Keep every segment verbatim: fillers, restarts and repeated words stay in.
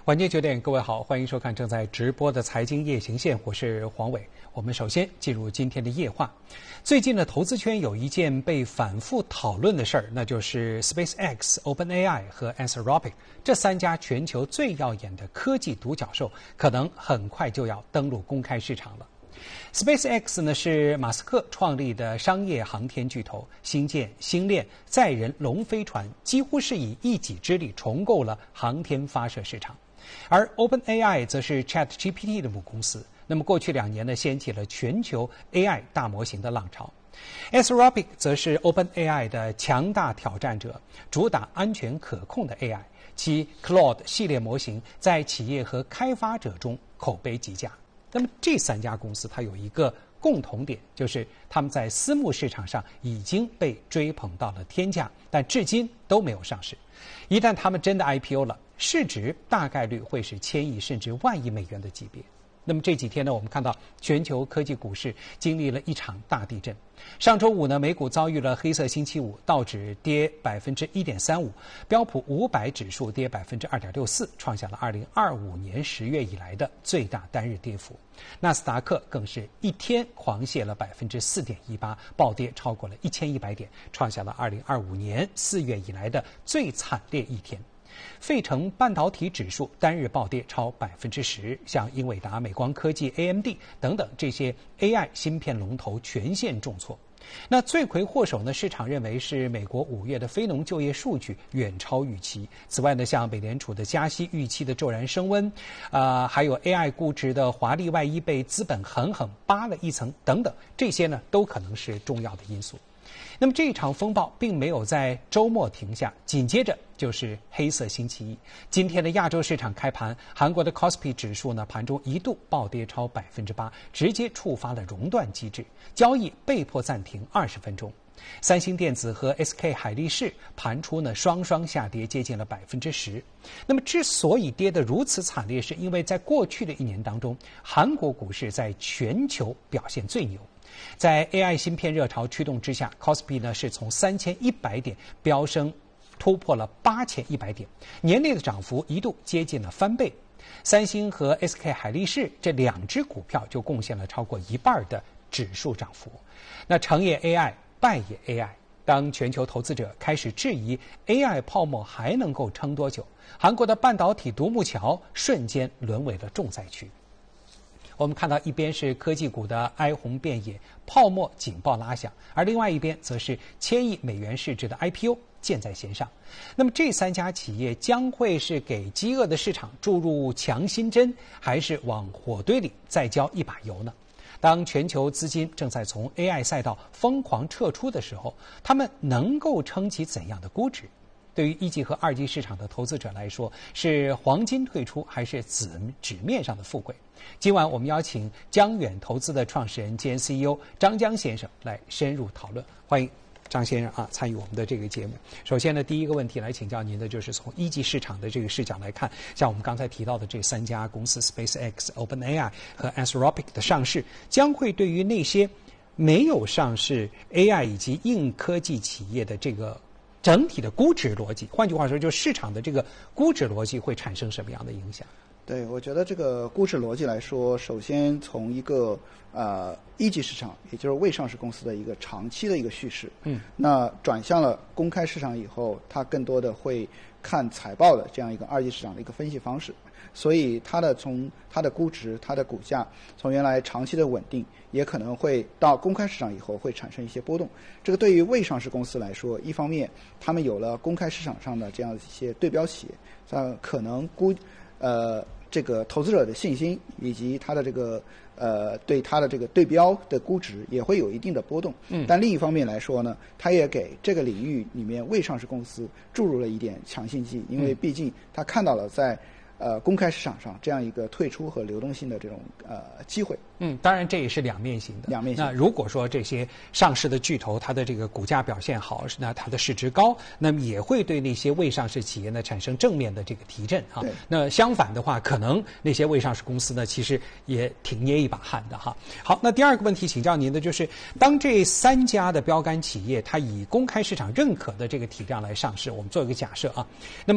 晚间九点，各位好，欢迎收看正在直播的财经夜行线，我是黄伟。我们首先进入今天的夜话。最近呢，投资圈有一件被反复讨论的事儿，那就是 SpaceX、OpenAI 和 Anthropic 这三家全球最耀眼的科技独角兽，可能很快就要登陆公开市场了。SpaceX 呢是马斯克创立的商业航天巨头，新建、星链、载人龙飞船，几乎是以一己之力重构了航天发射市场。而 OpenAI 则是 ChatGPT 的母公司，那么过去两年呢，掀起了全球 A I 大模型的浪潮。Anthropic 则是 OpenAI 的强大挑战者，主打安全可控的 A I， 其 Claude 系列模型在企业和开发者中口碑极佳。那么这三家公司它有一个共同点，就是他们在私募市场上已经被追捧到了天价，但至今都没有上市。一旦他们真的 I P O 了，市值大概率会是千亿甚至万亿美元的级别。那么这几天呢，我们看到全球科技股市经历了一场大地震。上周五呢，美股遭遇了黑色星期五，道指跌百分之一点三五，标普五百指数跌百分之二点六四，创下了二零二五年十月以来的最大单日跌幅。纳斯达克更是一天狂泻了百分之四点一八，暴跌超过了一千一百点，创下了二零二五年四月以来的最惨烈一天。费城半导体指数单日暴跌超百分之十，像英伟达、美光科技、A M D 等等这些 A I 芯片龙头全线重挫。那罪魁祸首呢？市场认为是美国五月的非农就业数据远超预期。此外呢，像美联储的加息预期的骤然升温，啊、呃，还有 A I 估值的华丽外衣被资本狠狠扒了一层等等，这些呢都可能是重要的因素。那么这一场风暴并没有在周末停下，紧接着就是黑色星期一。今天的亚洲市场开盘，韩国的 K O S P I 指数呢盘中一度暴跌超百分之八，直接触发了熔断机制，交易被迫暂停二十分钟。三星电子和 S K 海力士盘出呢双双下跌，接近了百分之十。那么之所以跌得如此惨烈，是因为在过去的一年当中，韩国股市在全球表现最牛。在 A I 芯片热潮驱动之下 ，K O S P I 呢是从三千一百点飙升，突破了八千一百点，年内的涨幅一度接近了翻倍。三星和 S K 海力士这两只股票就贡献了超过一半的指数涨幅。那成也 A I， 败也 A I。当全球投资者开始质疑 A I 泡沫还能够撑多久，韩国的半导体独木桥瞬间沦为了重灾区。我们看到一边是科技股的哀鸿遍野，泡沫警报拉响，而另外一边则是千亿美元市值的 I P O 箭在弦上。那么这三家企业将会是给饥饿的市场注入强心针，还是往火堆里再浇一把油呢？当全球资金正在从 A I 赛道疯狂撤出的时候，他们能够撑起怎样的估值？对于一级和二级市场的投资者来说，是黄金退出还是纸纸面上的富贵？今晚我们邀请江远投资的创始人兼 C E O 张江先生来深入讨论。欢迎张先生啊参与我们的这个节目。首先呢，第一个问题来请教您的就是从一级市场的这个视角来看，像我们刚才提到的这三家公司 SpaceX、OpenAI 和 Anthropic 的上市，将会对于那些没有上市 A I 以及硬科技企业的这个整体的估值逻辑，换句话说，就是市场的这个估值逻辑会产生什么样的影响？ 对，我觉得这个估值逻辑来说，首先从一个呃一级市场，也就是未上市公司的一个长期的一个叙事，嗯，那转向了公开市场以后，它更多的会看财报的这样一个二级市场的一个分析方式，所以它的从它的估值、它的股价从原来长期的稳定，也可能会到公开市场以后会产生一些波动。这个对于未上市公司来说，一方面他们有了公开市场上的这样一些对标企业，呃，可能估呃。这个投资者的信心以及它的这个呃对它的这个对标的估值也会有一定的波动。嗯，但另一方面来说呢，它也给这个领域里面未上市公司注入了一点强心剂，因为毕竟它看到了在呃公开市场上这样一个退出和流动性的这种呃机会。 嗯，当然这也是两面性的。 两面性。 那如果说这些上市的巨头它的这个股价表现好，那它的市值高，那么也会对那些未上市企业呢产生正面的这个提振啊。那相反的话，可能那些未上市公司呢，其实也挺捏一把汗的哈。好，那第二个问题请教您的就是，当这三家的标杆企业它以公开市场认可的这个体量来上市，我们做一个假设啊，那么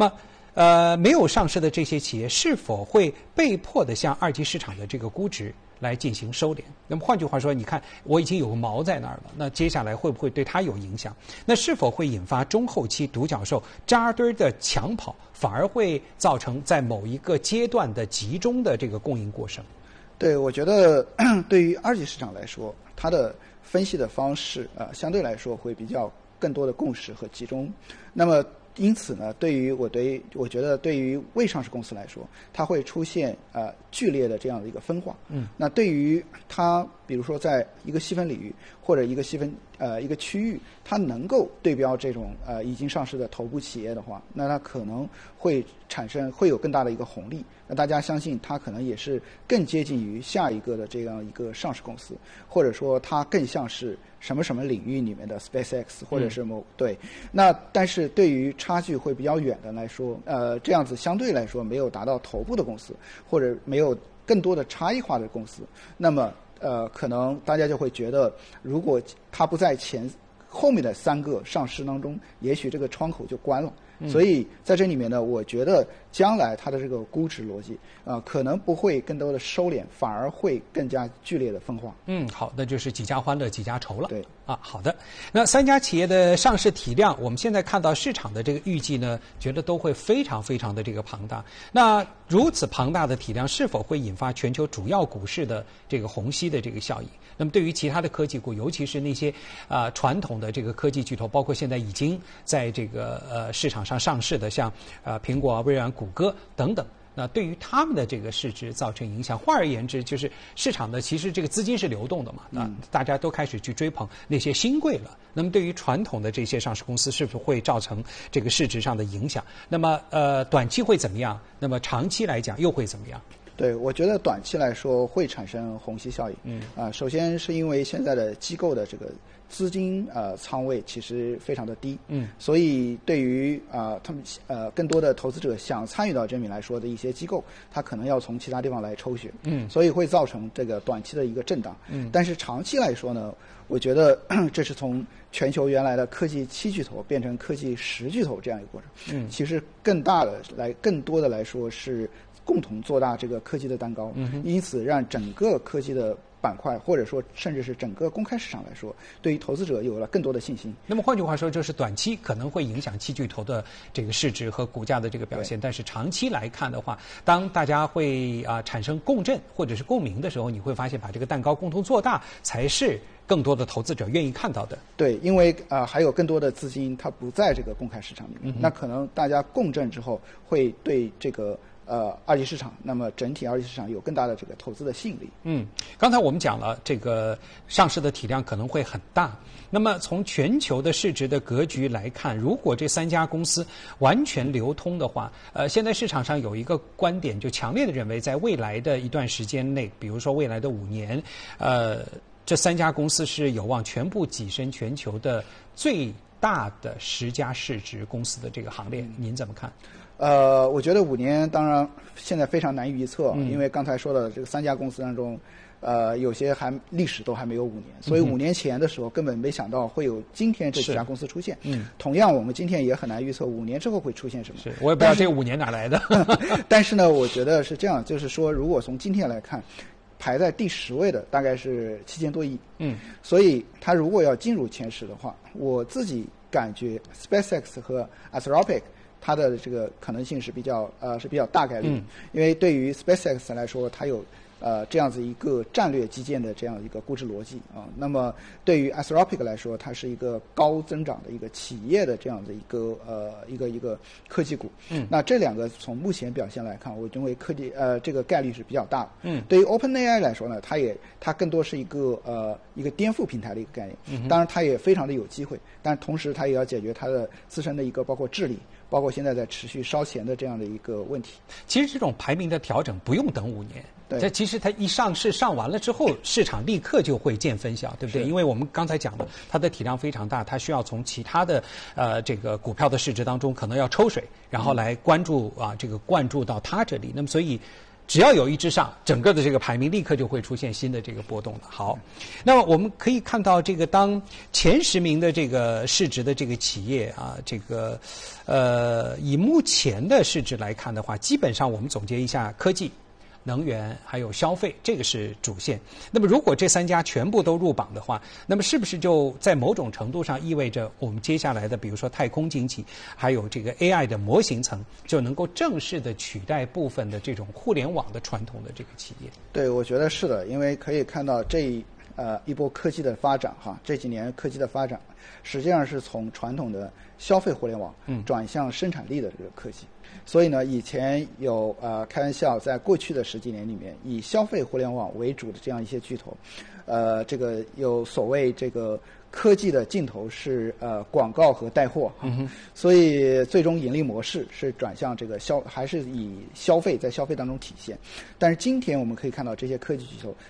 呃，没有上市的这些企业是否会被迫的向二级市场的这个估值来进行收敛？那么换句话说，你看我已经有个锚在那儿了，那接下来会不会对它有影响？那是否会引发中后期独角兽扎堆的抢跑，反而会造成在某一个阶段的集中的这个供应过剩？ 对，我觉得对于二级市场来说，它的分析的方式呃相对来说会比较更多的共识和集中。那么因此呢，对于我对我觉得对于未上市公司来说，它会出现呃剧烈的这样的一个分化。嗯，那对于它，比如说在一个细分领域或者一个细分呃一个区域，它能够对标这种呃已经上市的头部企业的话，那它可能会产生会有更大的一个红利。那大家相信它可能也是更接近于下一个的这样一个上市公司，或者说它更像是什么什么领域里面的 SpaceX 或者是某、嗯、对。那但是对于差距会比较远的来说，呃，这样子相对来说没有达到头部的公司，或者没有更多的差异化的公司，那么呃，可能大家就会觉得，如果它不在前后面的三个上市当中，也许这个窗口就关了。所以在这里面呢，我觉得将来它的这个估值逻辑啊、呃，可能不会更多的收敛，反而会更加剧烈的分化。 嗯，好，那就是几家欢乐几家愁了。 对啊，好的。那三家企业的上市体量，我们现在看到市场的这个预计呢，觉得都会非常非常的这个庞大。那如此庞大的体量，是否会引发全球主要股市的这个虹吸的这个效应？那么对于其他的科技股，尤其是那些啊、呃、传统的这个科技巨头，包括现在已经在这个呃市场上上市的，像呃苹果、微软、谷歌等等，那对于他们的这个市值造成影响。换而言之，就是市场的其实这个资金是流动的嘛，那大家都开始去追捧那些新贵了。那么对于传统的这些上市公司，是不是会造成这个市值上的影响？那么呃短期会怎么样？那么长期来讲又会怎么样？ 对，我觉得短期来说会产生虹吸效应。嗯啊、呃，首先是因为现在的机构的这个资金呃仓位其实非常的低，嗯，所以对于啊、呃、他们呃更多的投资者想参与到这里来说的一些机构，他可能要从其他地方来抽血，嗯，所以会造成这个短期的一个震荡。嗯，但是长期来说呢，我觉得这是从全球原来的科技七巨头变成科技十巨头这样一个过程。嗯，其实更大的来更多的来说是共同做大这个科技的蛋糕，嗯、因此让整个科技的板块，或者说甚至是整个公开市场来说，对于投资者有了更多的信心。 那么换句话说，就是短期可能会影响七巨头的这个市值和股价的这个表现，但是长期来看的话，当大家会啊、呃、产生共振或者是共鸣的时候，你会发现把这个蛋糕共同做大才是更多的投资者愿意看到的。 对，因为啊、呃、还有更多的资金它不在这个公开市场里面，嗯、那可能大家共振之后，会对这个呃二级市场，那么整体二级市场有更大的这个投资的吸引力。 嗯，刚才我们讲了这个上市的体量可能会很大。那么从全球的市值的格局来看，如果这三家公司完全流通的话，呃，现在市场上有一个观点，就强烈的认为，在未来的一段时间内，比如说未来的五年，呃，这三家公司是有望全部跻身全球的最大的十家市值公司的这个行列。您怎么看？ 呃，我觉得五年当然现在非常难预测，嗯、因为刚才说的这个三家公司当中，呃，有些还历史都还没有五年，所以五年前的时候根本没想到会有今天这几家公司出现。嗯，同样我们今天也很难预测五年之后会出现什么。 是，我也不知道这五年哪来的。 但是呢，我觉得是这样，就是说，如果从今天来看，排在第十位的大概是七千多亿。嗯，所以它如果要进入前十的话，我自己感觉 SpaceX 和 Anthropic它的这个可能性是比较呃是比较大概率，嗯、因为对于 SpaceX 来说，它有呃这样子一个战略基建的这样一个估值逻辑啊。那么对于 Anthropic 来说，它是一个高增长的一个企业的这样的一个呃一个一个科技股。嗯，那这两个从目前表现来看，我认为科技呃这个概率是比较大的。嗯，对于 OpenAI 来说呢，它也它更多是一个呃一个颠覆平台的一个概念。嗯，当然它也非常的有机会，但同时它也要解决它的自身的一个包括治理，包括现在在持续烧钱的这样的一个问题。 其实这种排名的调整不用等五年，这其实它一上市上完了之后，市场立刻就会见分晓，对不对？因为我们刚才讲的，它的体量非常大，它需要从其他的呃这个股票的市值当中可能要抽水，然后来关注啊这个灌注到它这里。那么所以只要有一只上，整个的这个排名立刻就会出现新的这个波动了。好，那么我们可以看到，这个当前十名的这个市值的这个企业啊，这个呃，以目前的市值来看的话，基本上我们总结一下，科技、能源还有消费，这个是主线。那么如果这三家全部都入榜的话，那么是不是就在某种程度上意味着我们接下来的比如说太空经济还有这个 A I 的模型层就能够正式的取代部分的这种互联网的传统的这个企业？ 对，我觉得是的，因为可以看到这呃一波科技的发展哈，这几年科技的发展实际上是从传统的消费互联网转向生产力的这个科技。所以呢，以前有呃开玩笑，在过去的十几年里面，以消费互联网为主的这样一些巨头，呃，这个有所谓这个科技的尽头是呃广告和带货，嗯、所以最终盈利模式是转向这个消，还是以消费在消费当中体现。但是今天我们可以看到，这些科技巨头